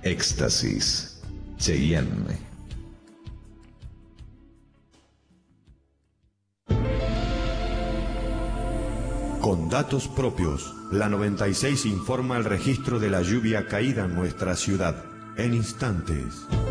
Éxtasis. Cheyenne. Con datos propios, la 96 informa el registro de la lluvia caída en nuestra ciudad, en instantes.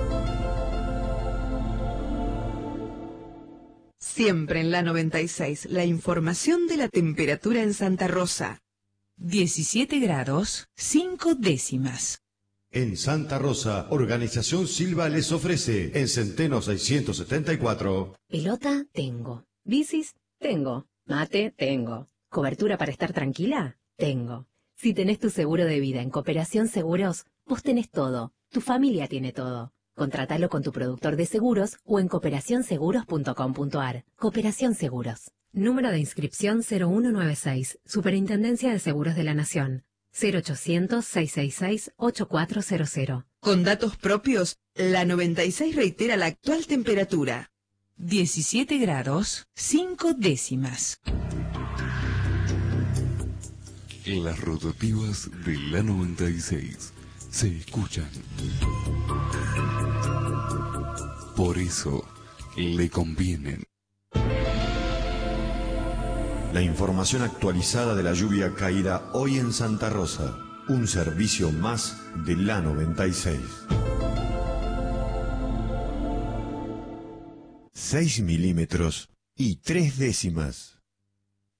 Siempre en la 96, la información de la temperatura en Santa Rosa. 17 grados, 5 décimas. En Santa Rosa, Organización Silva les ofrece en Centeno 674. Pelota, tengo. Bicis, tengo. Mate, tengo. ¿Cobertura para estar tranquila? Tengo. Si tenés tu seguro de vida en Cooperación Seguros, vos tenés todo. Tu familia tiene todo. Contratalo con tu productor de seguros o en cooperacionseguros.com.ar. Cooperación Seguros. Número de inscripción 0196. Superintendencia de Seguros de la Nación. 0800-666-8400. Con datos propios, la 96 reitera la actual temperatura. 17 grados, 5 décimas. Las rotativas de la 96 se escuchan. Por eso le convienen. La información actualizada de la lluvia caída hoy en Santa Rosa. Un servicio más de la 96. 6 milímetros y 3 décimas.